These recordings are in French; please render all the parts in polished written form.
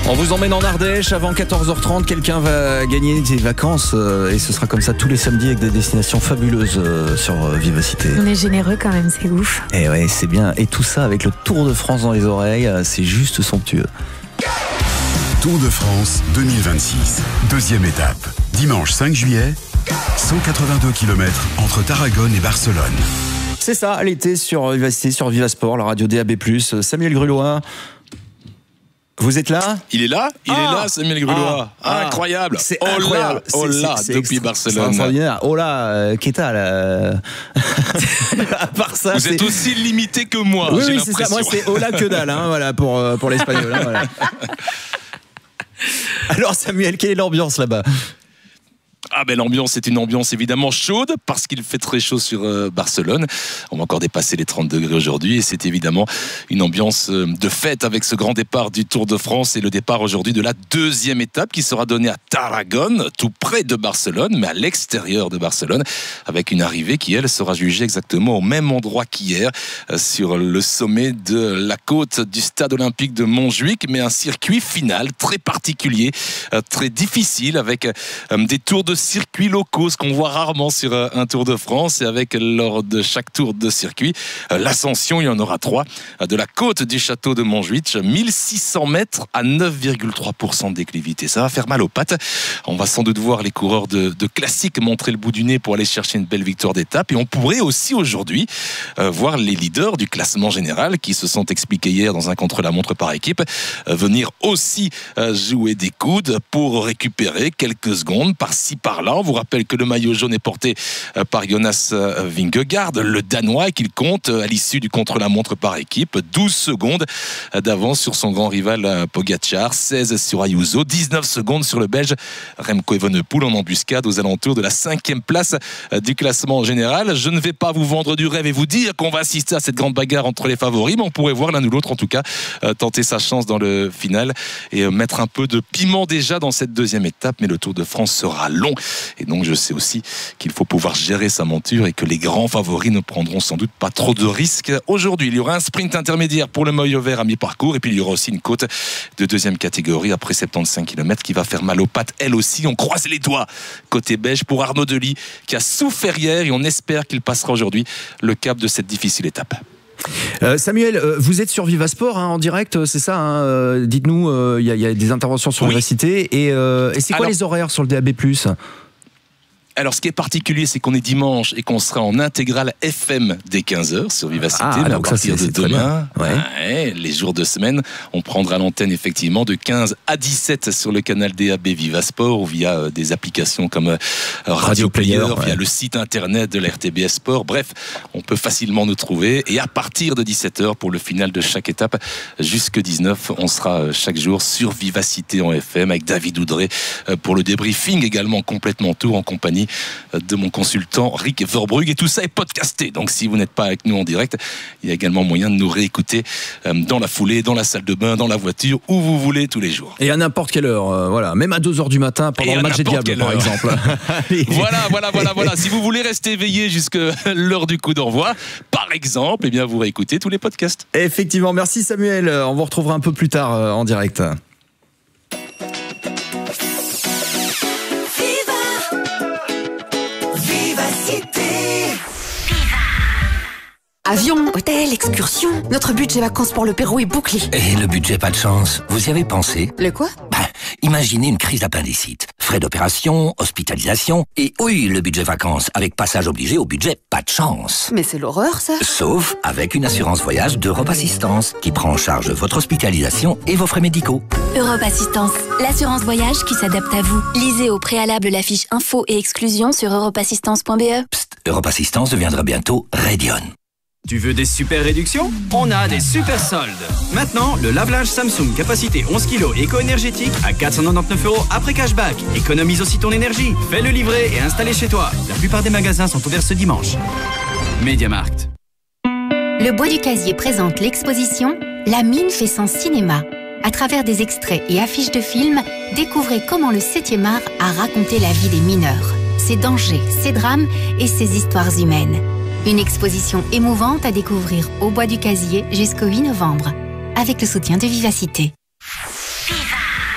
On vous emmène en Ardèche avant 14h30. Quelqu'un va gagner des vacances et ce sera comme ça tous les samedis avec des destinations fabuleuses sur Vivacité. On est généreux quand même, c'est ouf. Et ouais, c'est bien. Et tout ça avec le Tour de France dans les oreilles, c'est juste somptueux. Tour de France 2026, deuxième étape. Dimanche 5 juillet, 182 km entre Tarragone et Barcelone. C'est ça, l'été sur Vivacité, sur Vivasport, la radio DAB+. Samuel Grulois, vous êtes là ? Il est là, Samuel Grulois. Incroyable. C'est incroyable. C'est depuis Barcelone. C'est extraordinaire. Keta, là. À part ça, vous êtes aussi limité que moi. Oui, j'ai c'est ça. Moi, c'est hola que dalle, voilà, pour l'espagnol. Voilà. Alors, Samuel, quelle est l'ambiance là-bas ? Ah ben l'ambiance, c'est une ambiance évidemment chaude parce qu'il fait très chaud sur Barcelone. On va encore dépasser les 30 degrés aujourd'hui et c'est évidemment une ambiance de fête avec ce grand départ du Tour de France et le départ aujourd'hui de la deuxième étape qui sera donnée à Tarragone, tout près de Barcelone, mais à l'extérieur de Barcelone, avec une arrivée qui, elle, sera jugée exactement au même endroit qu'hier, sur le sommet de la côte du stade olympique de Montjuïc, mais un circuit final très particulier, très difficile, avec des tours de circuits locaux, ce qu'on voit rarement sur un Tour de France, et avec lors de chaque tour de circuit, l'ascension, il y en aura 3, de la côte du château de Montjuïc, 1600 mètres à 9,3% de déclivité. Ça va faire mal aux pattes. On va sans doute voir les coureurs de classique montrer le bout du nez pour aller chercher une belle victoire d'étape, et on pourrait aussi aujourd'hui voir les leaders du classement général qui se sont expliqués hier dans un contre-la-montre par équipe, venir aussi jouer des coudes pour récupérer quelques secondes par-ci par-là. On vous rappelle que le maillot jaune est porté par Jonas Vingegaard, le Danois, et qu'il compte à l'issue du contre-la-montre par équipe 12 secondes d'avance sur son grand rival Pogacar, 16 sur Ayuso, 19 secondes sur le Belge Remco Evenepoel en embuscade aux alentours de la 5e place du classement général. Je ne vais pas vous vendre du rêve et vous dire qu'on va assister à cette grande bagarre entre les favoris, mais on pourrait voir l'un ou l'autre en tout cas tenter sa chance dans le final et mettre un peu de piment déjà dans cette deuxième étape. Mais le Tour de France sera long et donc je sais aussi qu'il faut pouvoir gérer sa monture et que les grands favoris ne prendront sans doute pas trop de risques. Aujourd'hui, il y aura un sprint intermédiaire pour le maillot vert à mi-parcours et puis il y aura aussi une côte de deuxième catégorie après 75 km qui va faire mal aux pattes elle aussi. On croise les doigts côté belge pour Arnaud Delis qui a souffert hier et on espère qu'il passera aujourd'hui le cap de cette difficile étape. Samuel, vous êtes sur Vivasport en direct, c'est ça dites-nous, il y a des interventions sur Vivacité et c'est quoi les horaires sur le DAB+? Alors, ce qui est particulier, c'est qu'on est dimanche et qu'on sera en intégrale FM dès 15h sur Vivacité. Mais à partir de demain, les jours de semaine, on prendra l'antenne effectivement de 15 à 17 sur le canal DAB Vivasport ou via des applications comme Radio Player, via le site internet de la RTBS Sport. Bref, on peut facilement nous trouver. Et à partir de 17h, pour le final de chaque étape, jusque 19, on sera chaque jour sur Vivacité en FM avec David Oudré pour le débriefing également complètement tour en compagnie de mon consultant Rick Verbrugge, et tout ça est podcasté, donc si vous n'êtes pas avec nous en direct, il y a également moyen de nous réécouter dans la foulée, dans la salle de bain, dans la voiture, où vous voulez tous les jours. Et à n'importe quelle heure, voilà, même à 2h du matin pendant le match des Diables par exemple. Voilà. Si vous voulez rester éveillé jusqu'à l'heure du coup d'envoi, par exemple, eh bien vous réécoutez tous les podcasts. Effectivement, merci Samuel, on vous retrouvera un peu plus tard en direct. Avion, hôtel, excursion. Notre budget vacances pour le Pérou est bouclé. Et le budget pas de chance, vous y avez pensé? Le quoi? Imaginez une crise d'appendicite. Frais d'opération, hospitalisation, et oui, le budget vacances, avec passage obligé au budget pas de chance. Mais c'est l'horreur, ça. Sauf avec une assurance voyage d'Europe Assistance, qui prend en charge votre hospitalisation et vos frais médicaux. Europe Assistance, l'assurance voyage qui s'adapte à vous. Lisez au préalable la fiche info et exclusion sur europeassistance.be. Psst, Europe Assistance deviendra bientôt Radion. Tu veux des super réductions? On a des super soldes. Maintenant, le lave-linge Samsung capacité 11 kg éco-énergétique à 499 € après cashback. Économise aussi ton énergie. Fais-le livrer et installer chez toi. La plupart des magasins sont ouverts ce dimanche. MediaMarkt. Le Bois du Casier présente l'exposition La mine fait son cinéma. À travers des extraits et affiches de films, découvrez comment le 7e art a raconté la vie des mineurs, ses dangers, ses drames et ses histoires humaines. Une exposition émouvante à découvrir au Bois du Casier jusqu'au 8 novembre, avec le soutien de Vivacité.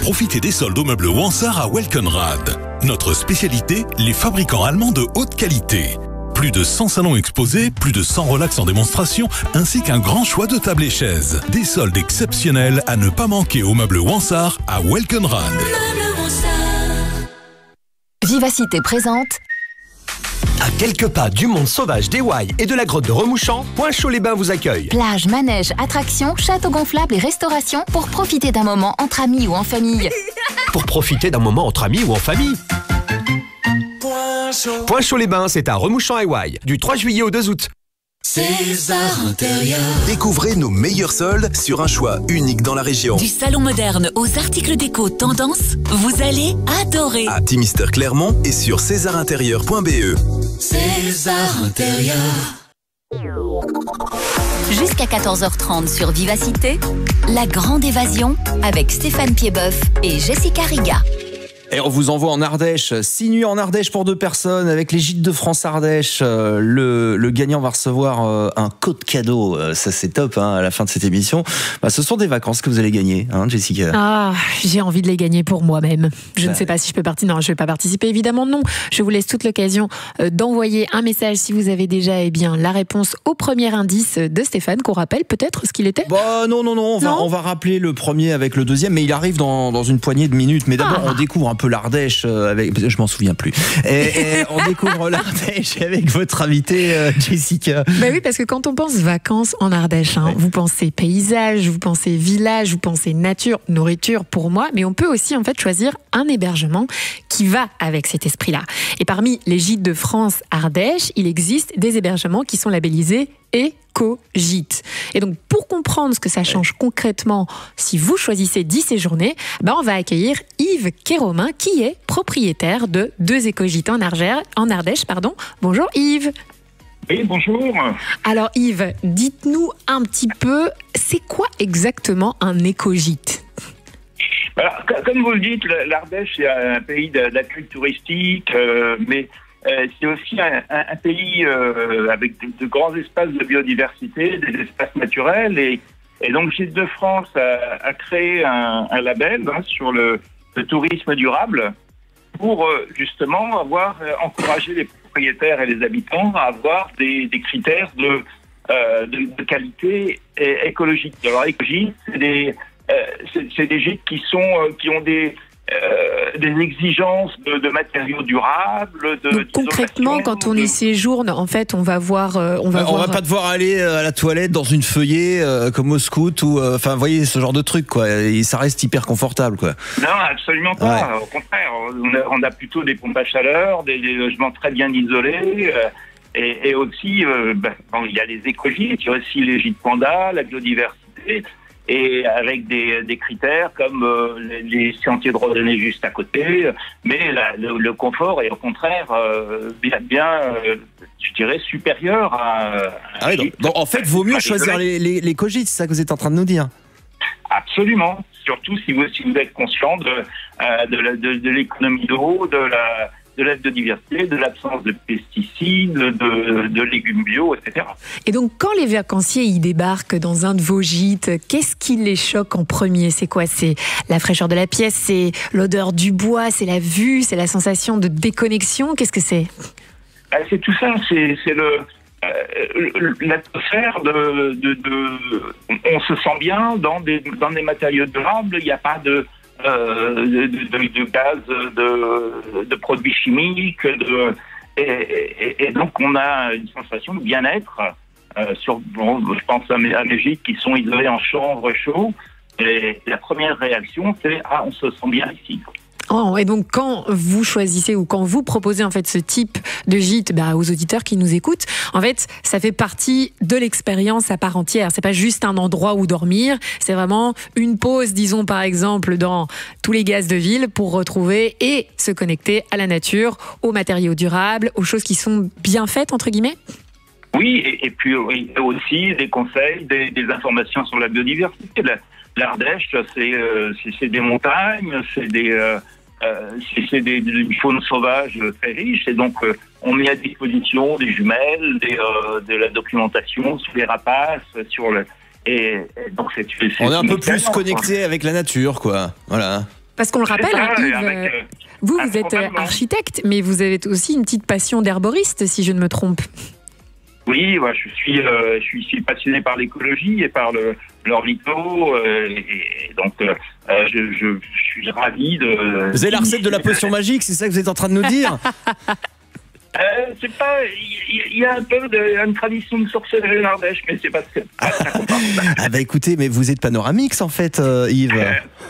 profiter des soldes aux meubles Wansart à Welkenrad. Notre spécialité, les fabricants allemands de haute qualité. Plus de 100 salons exposés, plus de 100 relax en démonstration, ainsi qu'un grand choix de tables et chaises. Des soldes exceptionnels à ne pas manquer aux meubles Wansart à Welkenrad. Vivacité présente. À quelques pas du monde sauvage d'Ewaï et de la grotte de Remouchant, Pointe-Chaud-les-Bains vous accueille. Plage, manège, attractions, château gonflable et restauration pour profiter d'un moment entre amis ou en famille. Pour profiter d'un moment entre amis ou en famille. Pointe-Chaud-les-Bains, c'est à Remouchant-Ewaï, du 3 juillet au 2 août. César Intérieur. Découvrez nos meilleurs soldes sur un choix unique dans la région. Du salon moderne aux articles déco tendance, vous allez adorer. À Timister Clermont et sur césarintérieur.be. César Intérieur. Jusqu'à 14h30 sur Vivacité, la grande évasion avec Stéphane Piedboeuf et Jessica Riga. Et on vous envoie en Ardèche, 6 nuits en Ardèche pour 2 personnes avec les Gîtes de France Ardèche. Le gagnant va recevoir un code cadeau, ça c'est top à la fin de cette émission. Ce sont des vacances que vous allez gagner, Jessica. Ah, j'ai envie de les gagner pour moi-même. Je ne sais pas si je peux participer. Non, je ne vais pas participer, évidemment non. Je vous laisse toute l'occasion d'envoyer un message si vous avez déjà la réponse au premier indice de Stéphane, qu'on rappelle peut-être ce qu'il était. Non, on va rappeler le premier avec le deuxième, mais il arrive dans une poignée de minutes. Mais d'abord, on découvre un peu l'Ardèche avec, je m'en souviens plus. Et on découvre l'Ardèche avec votre invitée Jessica. Oui, parce que quand on pense vacances en Ardèche, vous pensez paysage, vous pensez village, vous pensez nature, nourriture pour moi, mais on peut aussi en fait choisir un hébergement qui va avec cet esprit-là. Et parmi les Gîtes de France Ardèche, il existe des hébergements qui sont labellisés Éco-Gîtes. Et donc, pour comprendre ce que ça change concrètement, si vous choisissez d'y séjourner, on va accueillir Yves Kéromin, qui est propriétaire de 2 éco-gîtes en Ardèche. Bonjour Yves. Oui, bonjour. Alors Yves, dites-nous un petit peu, c'est quoi exactement un éco-gîte ? Alors, comme vous le dites, l'Ardèche est un pays d'accueil touristique, mais c'est aussi un pays avec de grands espaces de biodiversité, des espaces naturels. Et donc, Gîtes de France a créé un label sur le tourisme durable pour justement encourager les propriétaires et les habitants à avoir des critères de qualité écologique. Alors, écologique, c'est des gîtes qui ont des exigences de matériaux durables. Donc, concrètement, quand on y séjourne, en fait, on va pas devoir aller à la toilette dans une feuillée comme au scout ou, vous voyez, ce genre de truc, quoi. Et ça reste hyper confortable, quoi. Non, absolument pas. Ouais. Au contraire, on a plutôt des pompes à chaleur, des logements très bien isolés. Et aussi, il y a les éco-gîtes, il y a aussi les gîtes pandas, la biodiversité. Et avec des critères comme les sentiers de randonnée juste à côté, mais le confort est au contraire bien je dirais, supérieur à un gîte. Donc en fait, vaut mieux choisir les cogites, c'est ça que vous êtes en train de nous dire? Absolument, surtout si vous êtes conscient de l'économie d'eau, de la biodiversité, de l'absence de pesticides, de légumes bio, etc. Et donc, quand les vacanciers y débarquent dans un de vos gîtes, qu'est-ce qui les choque en premier? C'est quoi? C'est la fraîcheur de la pièce, c'est l'odeur du bois, c'est la vue, c'est la sensation de déconnexion? Qu'est-ce que c'est? C'est tout ça, c'est l'atmosphère on se sent bien dans des matériaux durables, il n'y a pas de gaz, de produits chimiques, et donc on a une sensation de bien-être. Je pense à mes gîtes qui sont isolés en chambre chaud, et la première réaction c'est on se sent bien ici. Et donc quand vous choisissez ou quand vous proposez en fait ce type de gîte aux auditeurs qui nous écoutent, en fait ça fait partie de l'expérience à part entière. C'est pas juste un endroit où dormir, c'est vraiment une pause, disons par exemple dans tous les gaz de ville pour retrouver et se connecter à la nature, aux matériaux durables, aux choses qui sont bien faites entre guillemets. Oui, et puis aussi des conseils, des informations sur la biodiversité. L'Ardèche, c'est des montagnes, c'est une faune sauvage très riche, et donc on met à disposition des jumelles, de la documentation sur les rapaces, et donc on est un peu plus connecté avec la nature, quoi. Voilà. Parce qu'on le rappelle, ça, Yves, avec, vous un êtes programme, non. architecte, mais vous avez aussi une petite passion d'herboriste, si je ne me trompe. Oui, ouais, je suis passionné par l'écologie et par l'ornitho, et donc je suis ravi de. Vous avez la recette de la potion magique, c'est ça que vous êtes en train de nous dire? C'est pas, il y a un peu une tradition de sorcellerie en Ardèche, mais c'est pas très comparable. Ah bah écoutez, mais vous êtes Panoramix en fait, Yves.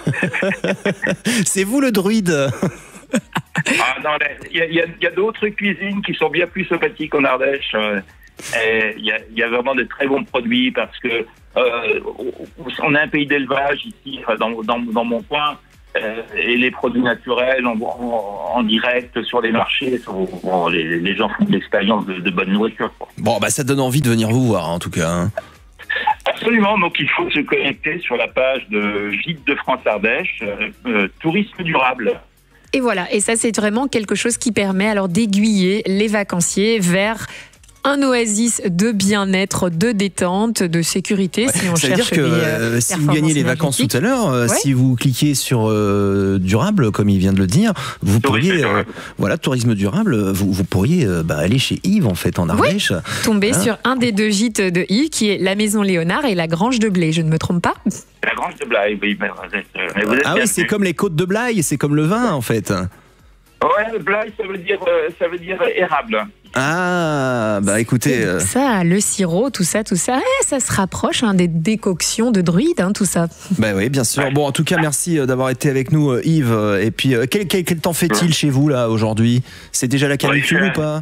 C'est vous le druide. Ah non, il y a d'autres cuisines qui sont bien plus sympathiques en Ardèche. Il y a vraiment de très bons produits parce que on a un pays d'élevage ici dans mon coin. Et les produits naturels en direct sur les marchés, les gens font de l'expérience de bonne nourriture. Bon, bah ça donne envie de venir vous voir en tout cas. Hein. Absolument, donc il faut se connecter sur la page de Gîtes de France Ardèche, tourisme durable. Et voilà, et ça c'est vraiment quelque chose qui permet alors d'aiguiller les vacanciers vers un oasis de bien-être, de détente, de sécurité, Ouais, si on ça veut cherche dire que si vous gagnez les vacances tout à l'heure, Ouais. si vous cliquez sur durable, comme il vient de le dire, vous pourriez, voilà, tourisme durable, vous pourriez aller chez Yves en fait en Ardèche. tomber sur un des deux gîtes de Yves, qui est la Maison Léonard et la Grange de Blé, je ne me trompe pas? La Grange de Blaye, oui, mais vous êtes Ah bien oui, c'est venu. comme les côtes de Blaye, c'est comme le vin en fait. Ouais, Blaye, ça veut dire érable. Ah, bah écoutez. Ça, le sirop, tout ça, ça se rapproche des décoctions de druides, tout ça. Bah oui, bien sûr. Bon, en tout cas, merci d'avoir été avec nous, Yves. Et puis, quel temps fait-il chez vous là aujourd'hui? C'est déjà la canicule ou pas?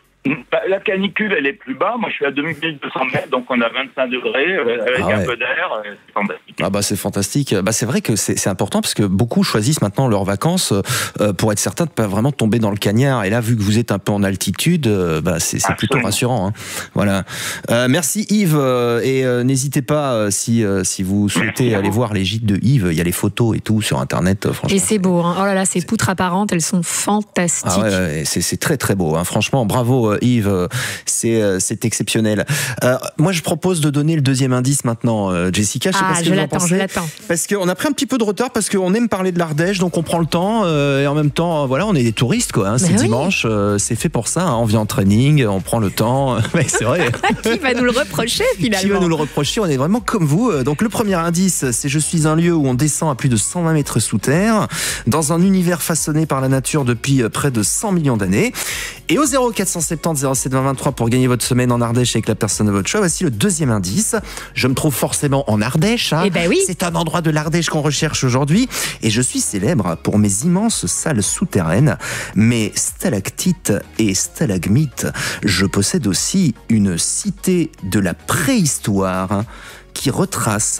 La canicule, elle est plus bas. Moi, je suis à 2200 mètres, donc on a 25 degrés avec un peu d'air. C'est fantastique. Ah bah c'est fantastique. Bah c'est vrai que c'est important parce que beaucoup choisissent maintenant leurs vacances pour être certains de pas vraiment tomber dans le cagnard. Et là, vu que vous êtes un peu en altitude, c'est plutôt rassurant. Hein. Voilà. Merci Yves et n'hésitez pas si vous souhaitez aller voir les gîtes de Yves. Il y a les photos et tout sur internet. Franchement. Et c'est beau. Oh là là, ces poutres apparentes, elles sont fantastiques. Ah ouais, c'est très très beau. Hein. Franchement, bravo Yves. C'est exceptionnel. Moi, je propose de donner le deuxième indice maintenant, Jessica. Je sais pas ce que vous en pensez. Je l'attends. Parce qu'on a pris un petit peu de retard parce qu'on aime parler de l'Ardèche, donc on prend le temps et en même temps, voilà, on est des touristes quoi. Hein, c'est dimanche, c'est fait pour ça. Hein, on vient en training, on prend le temps. Mais c'est vrai. Qui va nous le reprocher finalement? Qui va nous le reprocher? On est vraiment comme vous. Donc le premier indice, c'est je suis un lieu où on descend à plus de 120 mètres sous terre, dans un univers façonné par la nature depuis près de 100 millions d'années. Et au 0470 07 20 23 pour gagner votre semaine en Ardèche avec la personne de votre choix. Voici le deuxième indice. Je me trouve forcément en Ardèche. Hein. Eh ben oui. C'est un endroit de l'Ardèche qu'on recherche aujourd'hui. Et je suis célèbre pour mes immenses salles souterraines, mes stalactites et stalagmites. Je possède aussi une cité de la préhistoire qui retrace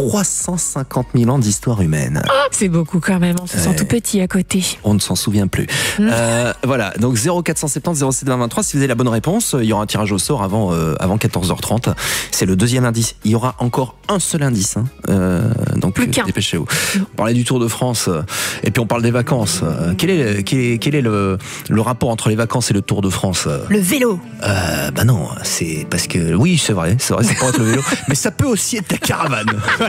350 000 ans d'histoire humaine. C'est beaucoup quand même, on se sent tout petit à côté. On ne s'en souvient plus. Voilà, donc 0470 07 20 23, si vous avez la bonne réponse, il y aura un tirage au sort avant 14h30. C'est le deuxième indice. Il y aura encore un seul indice. Donc dépêchez-vous. On parlait du Tour de France et puis on parle des vacances. Quel est le rapport entre les vacances et le Tour de France? Le vélo. Bah non, c'est parce que... Oui, c'est vrai, ça pourrait être le vélo. Mais ça peut aussi être la caravane.